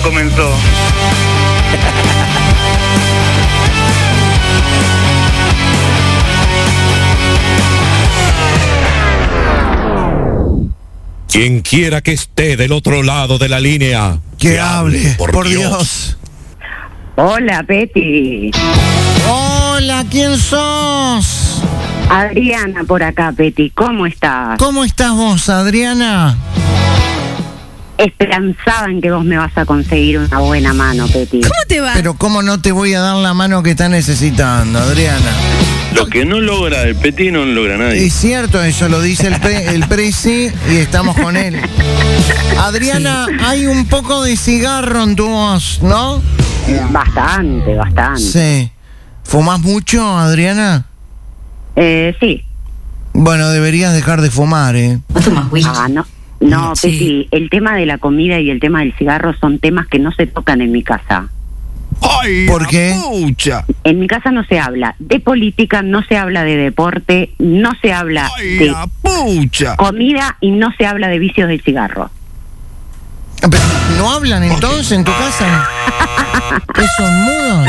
comenzó. Quien quiera que esté del otro lado de la línea, que hable, por Dios. Hola, Peti. Hola, ¿quién sos? Adriana por acá, Peti. ¿Cómo estás? ¿Cómo estás vos, Adriana? Esperanzada en que vos me vas a conseguir una buena mano, Peti. ¿Cómo te va? Pero ¿cómo no te voy a dar la mano que estás necesitando, Adriana? Lo que no logra el Peti no lo logra nadie. Es cierto, eso lo dice el Prezi y estamos con él. Adriana, hay un poco de cigarro en tu voz, ¿no? Bastante. Sí. ¿Fumás mucho, Adriana? Sí. Bueno, deberías dejar de fumar, ¿eh? ¿No tomas whisky? No, Sí. Peti, el tema de la comida y el tema del cigarro son temas que no se tocan en mi casa. ¡Ay, ¿Por qué? pucha! En mi casa no se habla de política, no se habla de deporte, no se habla ¡Ay, de la pucha! comida y no se habla de vicios del cigarro. Pero, ¿no hablan entonces en tu casa? ¿Esos mudos?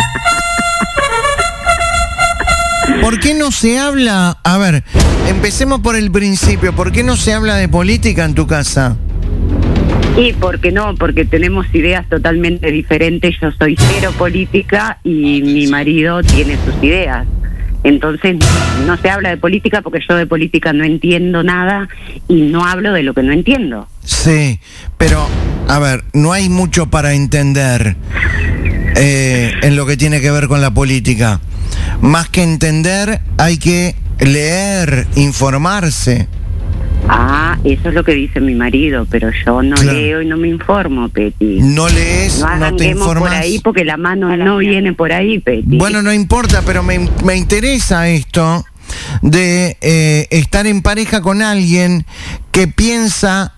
¿Por qué no se habla? A ver, empecemos por el principio. ¿Por qué no se habla de política en tu casa? Y porque tenemos ideas totalmente diferentes. Yo soy cero política y mi marido tiene sus ideas. Entonces no se habla de política porque yo de política no entiendo nada y no hablo de lo que no entiendo. Sí, pero, a ver, no hay mucho para entender en lo que tiene que ver con la política. Más que entender, hay que leer, informarse. Eso es lo que dice mi marido, pero yo no Claro. leo y no me informo, Peti. No lees, No no te arranquemos informas. por ahí porque la mano no viene por ahí, Peti. Bueno, no importa, pero me interesa esto de estar en pareja con alguien que piensa,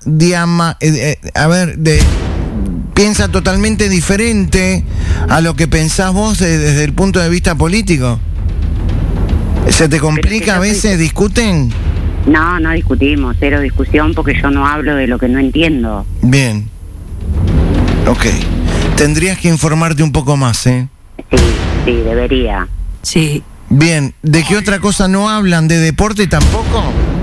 piensa totalmente diferente a lo que pensás vos desde el punto de vista político. ¿Se te complica a veces? ¿Discuten? No discutimos, cero discusión porque yo no hablo de lo que no entiendo. Bien. Ok. Tendrías que informarte un poco más, ¿eh? Sí, debería. Sí. Bien. ¿De qué otra cosa no hablan? ¿De deporte tampoco?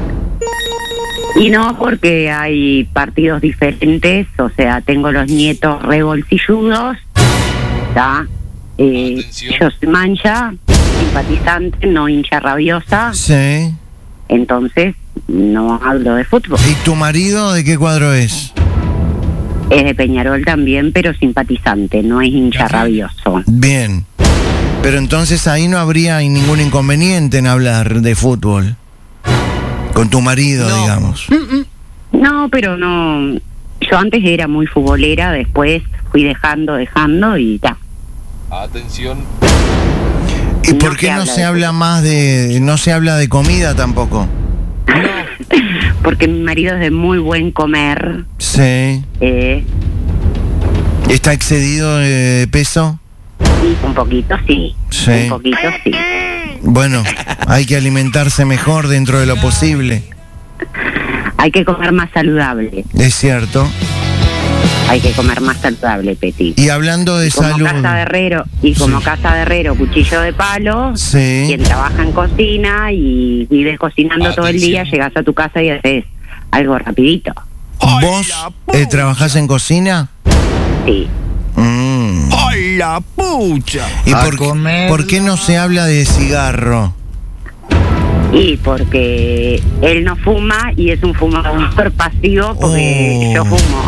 Y no porque hay partidos diferentes, o sea, tengo los nietos rebolsilludos, ¿está? Yo soy mancha, simpatizante, no hincha rabiosa, Sí. entonces no hablo de fútbol. ¿Y tu marido de qué cuadro es? Es de Peñarol también, pero simpatizante, no es hincha rabioso. Bien. Pero entonces ahí no habría ningún inconveniente en hablar de fútbol. Con tu marido, digamos. No, pero no. Yo antes era muy futbolera, después fui dejando y ya. Atención. ¿Y No por qué se no habla se de habla más de... no se habla de comida tampoco? Porque mi marido es de muy buen comer. Sí. ¿Está excedido de peso? Un poquito sí. Sí. Un poquito sí. Bueno, hay que alimentarse mejor dentro de lo posible. Hay que comer más saludable. Es cierto. Hay que comer más saludable, Peti. Y hablando de Como salud... casa de herrero, casa de herrero, cuchillo de palo, Sí. quien trabaja en cocina y vives cocinando todo el día, llegas a tu casa y haces algo rapidito. ¿Vos trabajás en cocina? Sí. ¡Ay, la pucha! ¿Y por qué no se habla de cigarro? Y porque él no fuma y es un fumador pasivo porque yo fumo.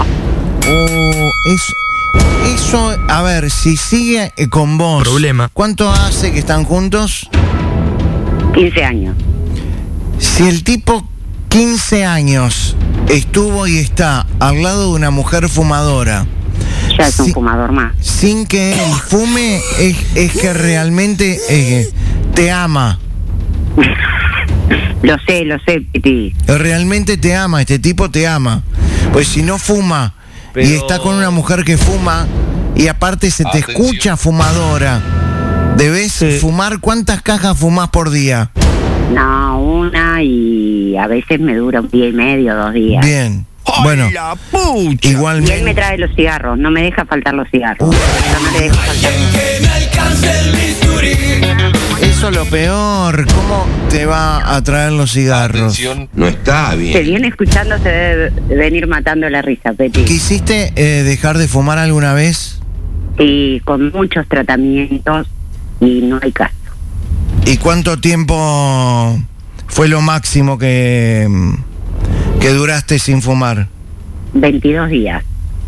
Eso, a ver, si sigue con vos... Problema. ¿Cuánto hace que están juntos? 15 años. Si el tipo 15 años estuvo y está al lado de una mujer fumadora... Ya es un fumador más. Sin que él fume, es que realmente te ama. Lo sé, Piti. Realmente te ama, este tipo te ama. Pues si no fuma y está con una mujer que fuma y aparte se te escucha fumadora, ¿debes fumar? ¿Cuántas cajas fumás por día? No, una y a veces me dura un día y medio, 2 días. Bien. ¡Ay, Bueno, la pucha! Y él me igualmente. trae los cigarros, no me deja faltar los cigarros. Yo no le dejo faltar. Eso es lo peor. ¿Cómo te va a traer los cigarros? Atención, No está Se bien. viene escuchando, se debe venir matando la risa, Peti. ¿Quisiste dejar de fumar alguna vez? Y con muchos tratamientos y no hay caso. ¿Y cuánto tiempo fue lo máximo que duraste sin fumar? 22 días.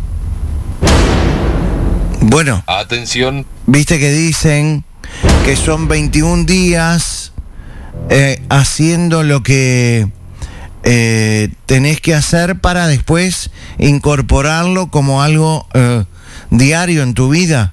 Bueno, atención, viste que dicen que son 21 días haciendo lo que tenés que hacer para después incorporarlo como algo diario en tu vida.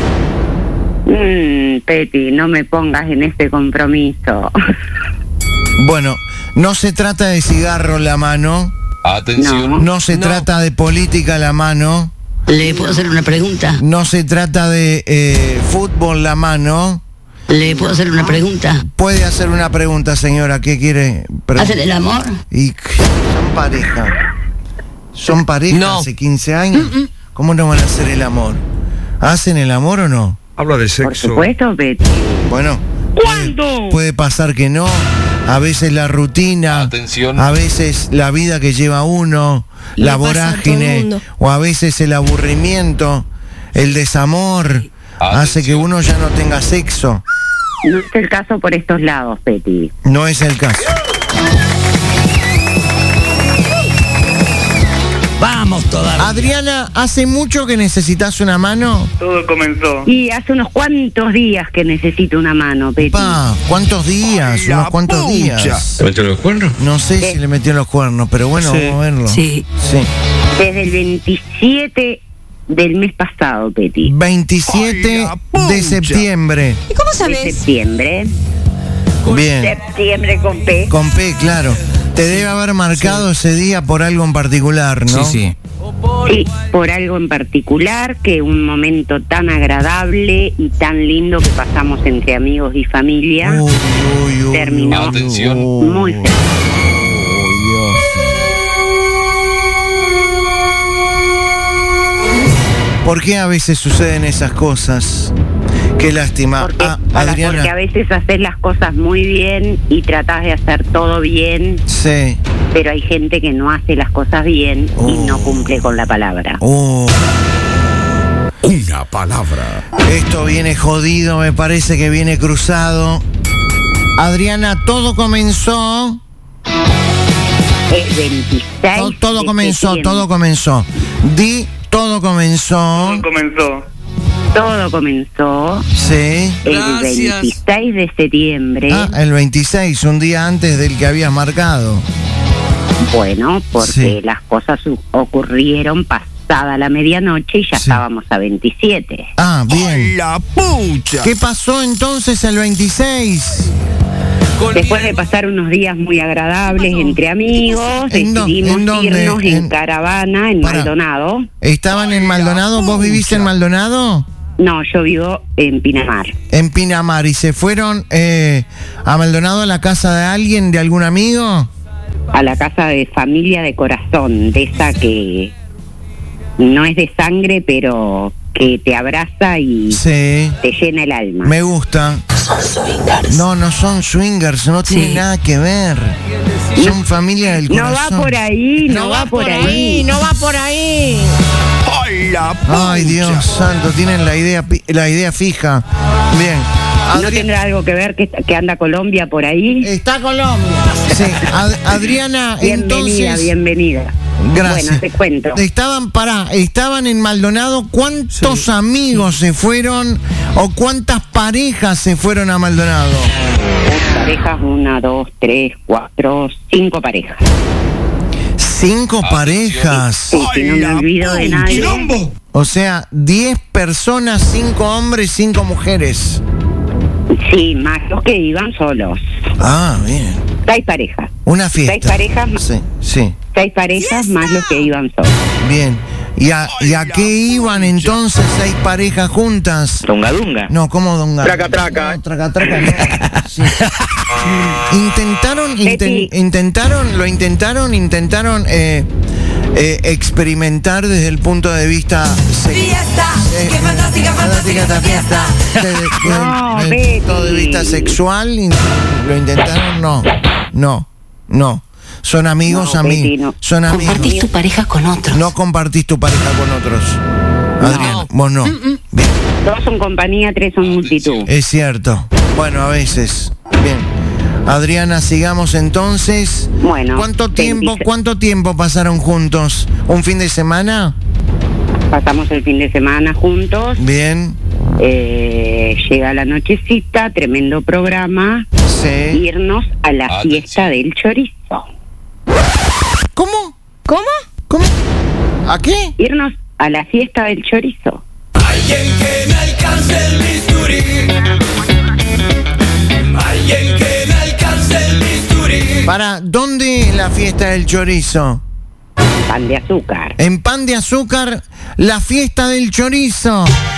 Peti, no me pongas en este compromiso. Bueno, no se trata de cigarro en la mano, atención, no se trata de política en la mano, ¿Le puedo hacer una pregunta? no se trata de fútbol en la mano. ¿Le puedo hacer una pregunta? Puede hacer una pregunta, señora, ¿qué quiere preguntar? ¿Hacen el amor? Y son pareja. ¿Son pareja No. hace 15 años? ¿Cómo no van a hacer el amor? ¿Hacen el amor o no? Habla de Por sexo. supuesto, Peti. Bueno. ¿Cuándo? Puede pasar que no. A veces la rutina. Atención. A veces la vida que lleva uno. La Le pasa a todo el vorágine. mundo. O a veces el aburrimiento. El desamor. Hace que uno ya no tenga sexo. No es el caso por estos lados, Peti. No es el caso. Vamos todavía. Adriana, ¿hace mucho que necesitas una mano? Todo comenzó. Y hace unos cuantos días que necesito una mano, Peti. Pa, ¿cuántos días? Ay, la ¿Unos cuantos pucha. días? ¿Te metió los cuernos? No sé si le metió los cuernos, pero bueno, Sí. vamos a verlo. Sí. Sí. Desde el 27 del mes pasado, Peti. 27 Ay, la pucha. de septiembre. ¿Y cómo De sabes? septiembre. Bien. Septiembre con P. Con P, claro. Te debe haber marcado ese día por algo en particular, ¿no? Sí. Sí, por algo en particular, que un momento tan agradable y tan lindo que pasamos entre amigos y familia. Uy, uy, uy, Terminó. uy, Atención. uy. Muy feliz. ¿Por qué a veces suceden esas cosas? Qué lástima. Porque, porque a Adriana. veces haces las cosas muy bien y tratás de hacer todo bien, Sí. pero hay gente que no hace las cosas bien y Oh. no cumple con la palabra. Una palabra. Esto viene jodido, me parece que viene cruzado. Adriana, todo comenzó. El 26 Todo de comenzó, septiembre. todo comenzó. Todo comenzó. Todo comenzó. Todo comenzó Sí. el 26 de septiembre. Ah, el 26, un día antes del que habías marcado. Bueno, porque Sí. las cosas ocurrieron pasada la medianoche y ya Sí. estábamos a 27. Ah, ¡ay, bien. la pucha! ¿Qué pasó entonces el 26? Después de pasar unos días muy agradables entre amigos, ¿En decidimos dónde? irnos en caravana en Pará. Maldonado. ¿Estaban en Ay, la Maldonado? ¿Vos vivís en pucha. Maldonado? No, yo vivo en Pinamar. En Pinamar. ¿Y se fueron a Maldonado a la casa de alguien, de algún amigo? A la casa de familia de corazón, de esa que no es de sangre, pero que te abraza y Sí. te llena el alma. Me gusta. No, no son swingers, no tiene nada que ver. Son familia del No corazón. va por ahí, no va por ahí. no va por ahí. ¡Ay, la pucha! Ay, Dios santo, tienen la idea fija. Bien. ¿No tendrá algo que ver que anda Colombia por ahí? Está Colombia. Sí, Adriana, Bienvenida, entonces. bienvenida. Gracias. Bueno, te cuento. Estaban en Maldonado. ¿Cuántos amigos se fueron o cuántas parejas se fueron a Maldonado? Parejas, 1, 2, 3, 4, 5 parejas. 5 parejas. Sí, si no me olvido de nadie. O sea, 10 personas, 5 hombres, 5 mujeres. Sí, más los que iban solos. Ah, bien. 6 parejas. Una fiesta. 6 parejas, Sí, sí. 6 parejas más los que iban solos. Bien. ¿Y a qué iban entonces 6 parejas juntas? Dunga dunga. No, ¿cómo donga? Traca, traca. No, traca, traca, no. Sí. Intentaron, Betty. intentaron experimentar desde el punto de vista Fiesta, qué fantástica, fantástica esta fiesta. desde el punto de Betty. vista sexual. ¿Lo intentaron? No. Son amigos, No, Betty, amigos. no. Son amigos. Compartís tu pareja con otros. No compartís tu pareja con otros. Adriana, vos no. Bien, Dos son compañía, tres son multitud. es cierto. Bueno, a veces. Bien. Adriana, sigamos entonces. Bueno, ¿Cuánto tiempo, 26. cuánto tiempo pasaron juntos? ¿Un fin de semana? Pasamos el fin de semana juntos. Bien. Llega la nochecita, tremendo programa. Sí. Irnos a la fiesta del chorizo. ¿Cómo? ¿Cómo? ¿Cómo? ¿A qué? Irnos a la fiesta del chorizo. Alguien que me alcance el bisturí. Alguien que me alcance el bisturí. ¿Para dónde la fiesta del chorizo? Pan de azúcar. En Pan de Azúcar, la fiesta del chorizo.